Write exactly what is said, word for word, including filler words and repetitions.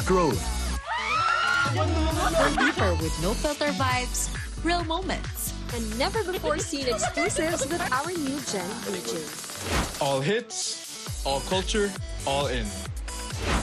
growth. Go deeper with no filter vibes, real moments. And never before seen exclusives with our new Gen D Js. All hits, all culture, all in.